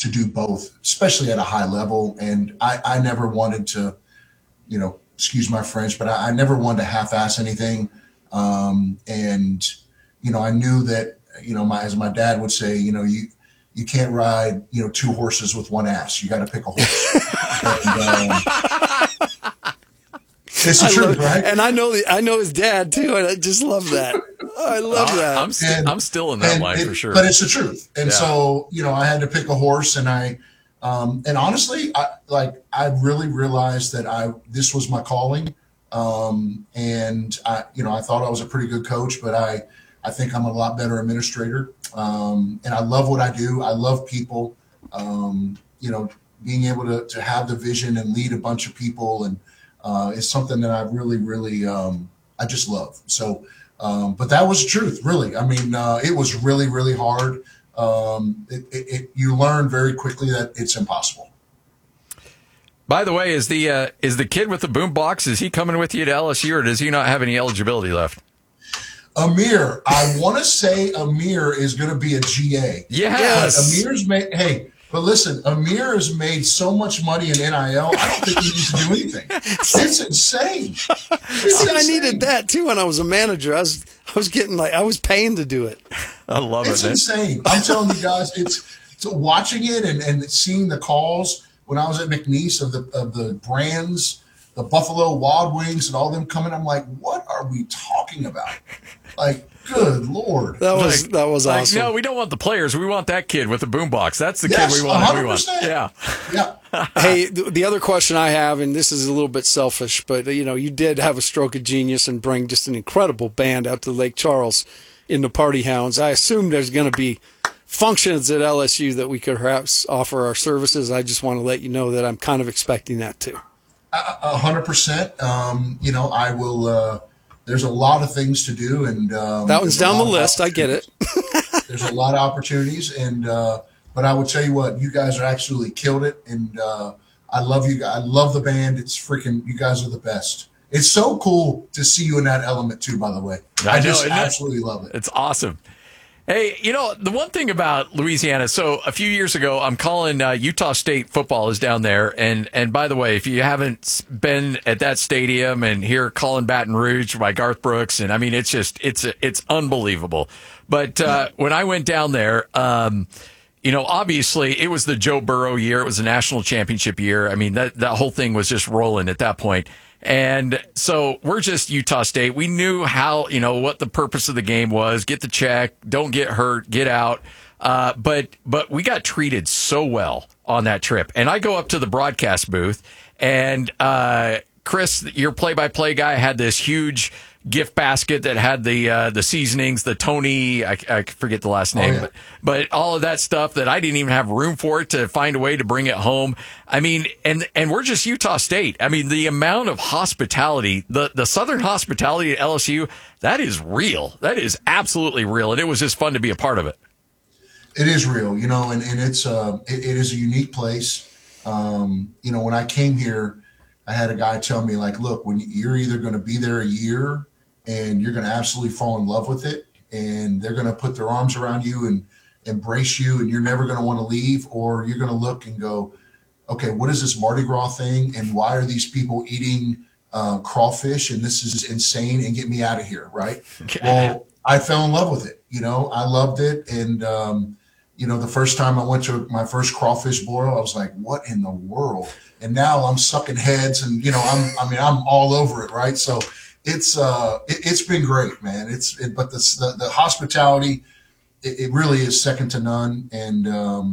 to do both, especially at a high level. And I never wanted to, excuse my French, but I never wanted to half-ass anything. And I knew that, as my dad would say, you can't ride, two horses with one ass. You got to pick a horse. It's the truth, right? And I know his dad too, and I just love that. I love that. I'm still in that line for sure. But it's the truth. And so, I had to pick a horse, and and honestly, I really realized that this was my calling. And I thought I was a pretty good coach, but I think I'm a lot better administrator. And I love what I do. I love people, being able to have the vision and lead a bunch of people, and is something that I really, really, I just love. So, but that was the truth, really. I mean, it was really, really hard. You learn very quickly that it's impossible. By the way, is the kid with the boom box, is he coming with you to LSU, or does he not have any eligibility left? Amir, I want to say Amir is going to be a GA. Yes. But listen, Amir has made so much money in NIL, I don't think he needs to do anything. It's insane. I needed that too when I was a manager. I was getting I was paying to do it. I love it. It's insane. I'm telling you guys, it's watching it and seeing the calls when I was at McNeese of the brands, the Buffalo Wild Wings and all them coming. I'm like, what are we talking about? Like, good Lord. That was awesome. No, we don't want the players. We want that kid with the boombox. That's the yes, kid we want. 100%. Yeah. Hey, the other question I have, and this is a little bit selfish, but you did have a stroke of genius and bring just an incredible band out to Lake Charles in the Party Hounds. I assume there's going to be functions at LSU that we could perhaps offer our services. I just want to let you know that I'm kind of expecting that too. 100%. I will. There's a lot of things to do, and that one's down the list. I get it. There's a lot of opportunities, and but I would tell you what, you guys are absolutely killed it, and I love you guys. I love the band. It's freaking. You guys are the best. It's so cool to see you in that element too. By the way, I just absolutely love it. It's awesome. Hey, the one thing about Louisiana, so a few years ago, I'm calling Utah State football is down there. And by the way, if you haven't been at that stadium and hear Calling Baton Rouge by Garth Brooks, and I mean, it's unbelievable. But when I went down there, obviously it was the Joe Burrow year. It was a national championship year. I mean, that whole thing was just rolling at that point. And so we're just Utah State. We knew how, what the purpose of the game was. Get the check, don't get hurt, get out. But we got treated so well on that trip. And I go up to the broadcast booth, and Chris, your play-by-play guy, had this huge gift basket that had the seasonings, the Tony, I forget the last name, but all of that stuff that I didn't even have room for it to find a way to bring it home. I mean, and we're just Utah State. I mean, the amount of hospitality, the Southern hospitality at LSU, that is real. That is absolutely real. And it was just fun to be a part of it. It is real, and it's it is a unique place. When I came here, I had a guy tell me, like, look, when you're either going to be there a year and you're going to absolutely fall in love with it, and they're going to put their arms around you and embrace you, and you're never going to want to leave, or you're going to look and go, okay, what is this Mardi Gras thing, and why are these people eating crawfish, and this is insane, and get me out of here, right? Well, I fell in love with it. I loved it, and the first time I went to my first crawfish boil, I was like, what in the world? And now I'm sucking heads, and I'm all over it, right? So it's been great, man. But the hospitality, it really is second to none. And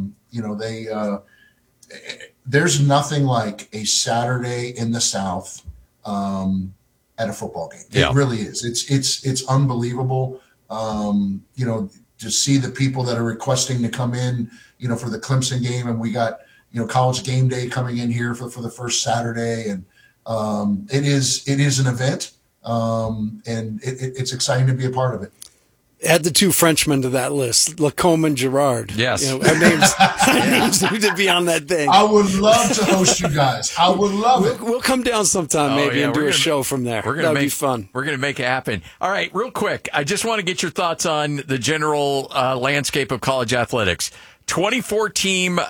there's nothing like a Saturday in the South at a football game. It really is. It's unbelievable. To see the people that are requesting to come in, for the Clemson game, and we got College Game Day coming in here for the first Saturday, and it is an event, and it's exciting to be a part of it. Add the two Frenchmen to that list, Lacombe and Gerard. Yes. Our names need to be on that thing. I would love to host you guys. I would love it. We'll come down sometime and do a show from there. That'd be fun. We're going to make it happen. All right, real quick, I just want to get your thoughts on the general landscape of college athletics. 24-team